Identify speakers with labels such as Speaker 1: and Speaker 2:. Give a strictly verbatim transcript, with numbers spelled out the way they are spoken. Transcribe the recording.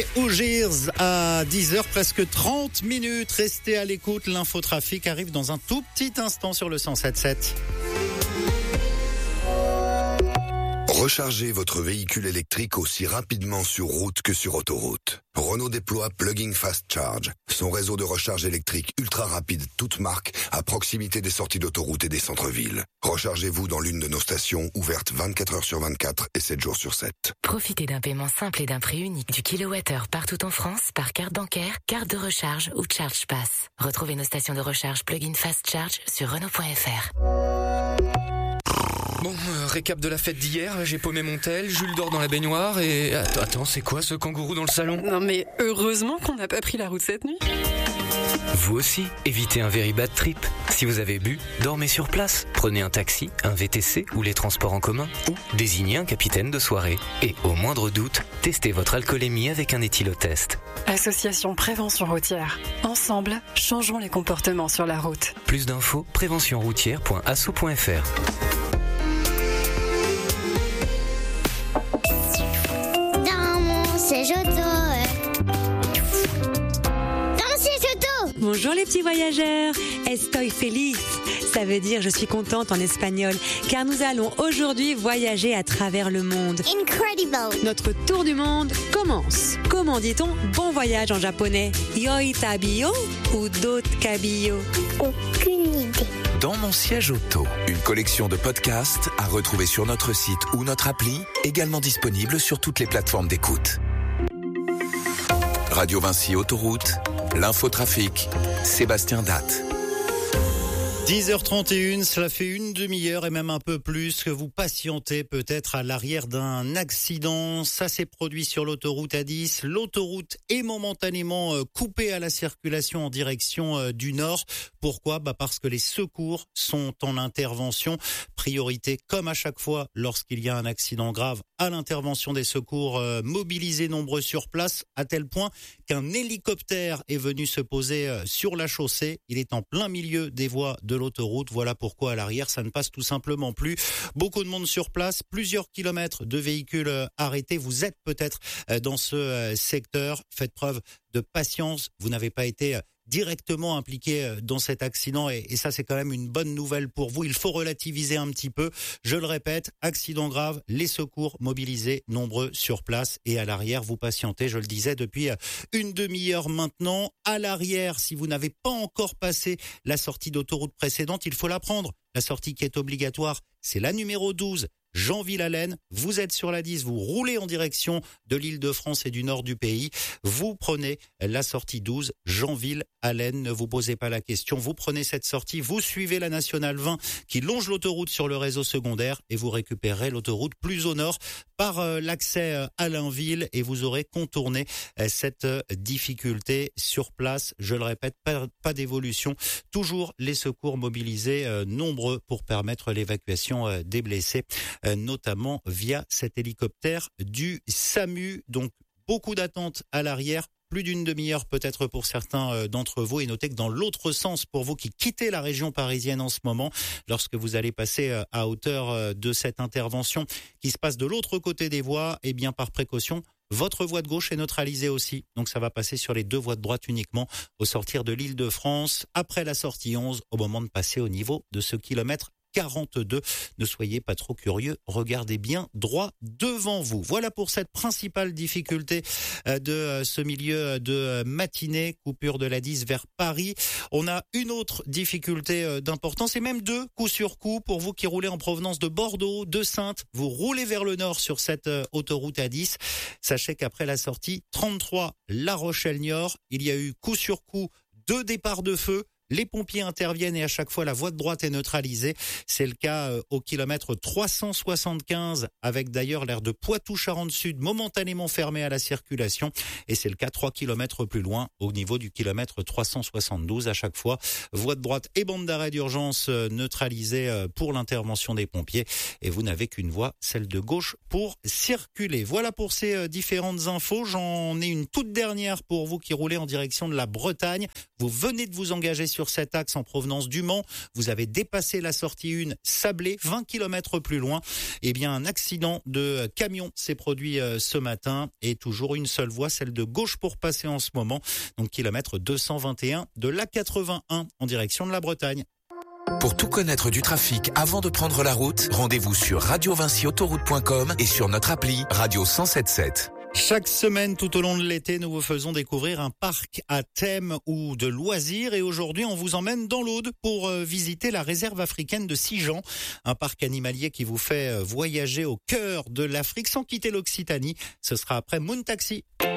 Speaker 1: Ougirs à dix heures, presque trente minutes. Restez à l'écoute. L'infotrafic arrive dans un tout petit instant sur le cent sept sept.
Speaker 2: Rechargez votre véhicule électrique aussi rapidement sur route que sur autoroute. Renault déploie Plugging Fast Charge, son réseau de recharge électrique ultra rapide toute marque à proximité des sorties d'autoroute et des centres-villes. Rechargez-vous dans l'une de nos stations ouvertes vingt-quatre heures sur vingt-quatre et sept jours sur sept.
Speaker 3: Profitez d'un paiement simple et d'un prix unique du kilowattheure partout en France par carte bancaire, carte de recharge ou Charge Pass. Retrouvez nos stations de recharge Plug-in Fast Charge sur Renault point F R.
Speaker 4: Bon, euh, récap de la fête d'hier, j'ai paumé mon tel, Jules dort dans la baignoire et... Attends, attends, c'est quoi ce kangourou dans le salon?
Speaker 5: Non mais heureusement qu'on n'a pas pris la route cette nuit.
Speaker 6: Vous aussi, évitez un very bad trip. Si vous avez bu, dormez sur place. Prenez un taxi, un V T C ou les transports en commun. Ou désignez un capitaine de soirée. Et au moindre doute, testez votre alcoolémie avec un éthylotest.
Speaker 5: Association Prévention Routière. Ensemble, changeons les comportements sur la route.
Speaker 6: Plus d'infos, prévention routière point asso point f r.
Speaker 7: C'est Joto. Non, c'est Joto.
Speaker 8: Bonjour les petits voyageurs. Estoy feliz. Ça veut dire je suis contente en espagnol, car nous allons aujourd'hui voyager à travers le monde.
Speaker 7: Incredible.
Speaker 8: Notre tour du monde commence. Comment dit-on bon voyage en japonais? Yoi tabiyo ou dot kabiyo?
Speaker 7: Aucune idée.
Speaker 9: Dans mon siège auto, une collection de podcasts à retrouver sur notre site ou notre appli, également disponible sur toutes les plateformes d'écoute. Radio Vinci Autoroute, l'infotrafic, Sébastien Datte.
Speaker 1: dix heures trente et une, cela fait une demi-heure et même un peu plus que vous patientez peut-être à l'arrière d'un accident. Ça s'est produit sur l'autoroute A dix. L'autoroute est momentanément coupée à la circulation en direction du nord. Pourquoi ? Bah parce que les secours sont en intervention. Priorité, comme à chaque fois, lorsqu'il y a un accident grave, à l'intervention des secours euh, mobilisés nombreux sur place, à tel point qu'un hélicoptère est venu se poser euh, sur la chaussée. Il est en plein milieu des voies de l'autoroute. Voilà pourquoi à l'arrière, ça ne passe tout simplement plus. Beaucoup de monde sur place, plusieurs kilomètres de véhicules euh, arrêtés. Vous êtes peut-être euh, dans ce euh, secteur. Faites preuve de patience. Vous n'avez pas été... Euh, directement impliqué dans cet accident et, et ça c'est quand même une bonne nouvelle pour vous. Il faut relativiser un petit peu. Je le répète, accident grave, les secours mobilisés, nombreux sur place et à l'arrière, vous patientez, je le disais, depuis une demi-heure maintenant. À l'arrière, si vous n'avez pas encore passé la sortie d'autoroute précédente, il faut la prendre. La sortie qui est obligatoire, c'est la numéro douze. Jeanville-Allen, vous êtes sur la dix, vous roulez en direction de l'Île-de-France et du nord du pays. Vous prenez la sortie douze, Jeanville-Allen, ne vous posez pas la question. Vous prenez cette sortie, vous suivez la nationale vingt qui longe l'autoroute sur le réseau secondaire et vous récupérez l'autoroute plus au nord par euh, l'accès euh, à Allainville et vous aurez contourné euh, cette euh, difficulté sur place. Je le répète, pas, pas d'évolution. Toujours les secours mobilisés, euh, nombreux pour permettre l'évacuation euh, des blessés. Euh, notamment via cet hélicoptère du SAMU. Donc, beaucoup d'attentes à l'arrière, plus d'une demi-heure peut-être pour certains euh, d'entre vous. Et notez que dans l'autre sens, pour vous qui quittez la région parisienne en ce moment, lorsque vous allez passer euh, à hauteur euh, de cette intervention qui se passe de l'autre côté des voies, eh bien, par précaution, votre voie de gauche est neutralisée aussi. Donc, ça va passer sur les deux voies de droite uniquement au sortir de l'Île-de-France, après la sortie onze, au moment de passer au niveau de ce kilomètre quarante-deux. Ne soyez pas trop curieux, regardez bien droit devant vous. Voilà pour cette principale difficulté de ce milieu de matinée, coupure de la dix vers Paris. On a une autre difficulté d'importance et même deux, coup sur coup, pour vous qui roulez en provenance de Bordeaux, de Saintes. Vous roulez vers le nord sur cette autoroute A dix. Sachez qu'après la sortie trente-trois La Rochelle-Niort, il y a eu coup sur coup deux départs de feu. Les pompiers interviennent et à chaque fois la voie de droite est neutralisée. C'est le cas au kilomètre trois cent soixante-quinze avec d'ailleurs l'aire de Poitou-Charentes-Sud momentanément fermée à la circulation. Et c'est le cas trois kilomètres plus loin au niveau du kilomètre trois cent soixante-douze. À chaque fois, voie de droite et bande d'arrêt d'urgence neutralisée pour l'intervention des pompiers. Et vous n'avez qu'une voie, celle de gauche, pour circuler. Voilà pour ces différentes infos. J'en ai une toute dernière pour vous qui roulez en direction de la Bretagne. Vous venez de vous engager sur sur cet axe en provenance du Mans. Vous avez dépassé la sortie un, Sablé, vingt kilomètres plus loin. Eh bien, un accident de camion s'est produit ce matin et toujours une seule voie, celle de gauche pour passer en ce moment. Donc, kilomètre deux cent vingt et un de l'A quatre-vingt-un en direction de la Bretagne.
Speaker 9: Pour tout connaître du trafic avant de prendre la route, rendez-vous sur radio vinci autoroute point com et sur notre appli Radio cent sept sept.
Speaker 1: Chaque semaine, tout au long de l'été, nous vous faisons découvrir un parc à thème ou de loisirs. Et aujourd'hui, on vous emmène dans l'Aude pour visiter la réserve africaine de Sijan. Un parc animalier qui vous fait voyager au cœur de l'Afrique sans quitter l'Occitanie. Ce sera après Moon Taxi.